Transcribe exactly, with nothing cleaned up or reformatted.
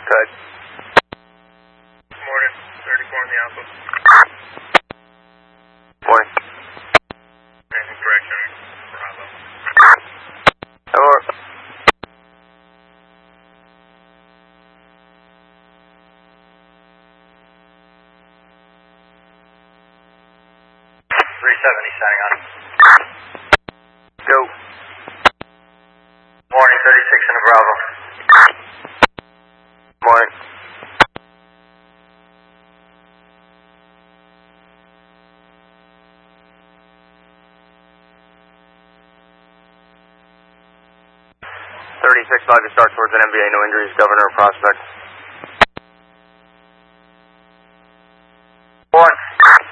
Good. Morning, thirty-four in the Alpha. Morning. Anything correction, Bravo. Hello. three seventy, signing on. Go. Morning, thirty-six in the Bravo. Morning. thirty-six, five to start towards an M B A, no injuries, Governor, Prospect.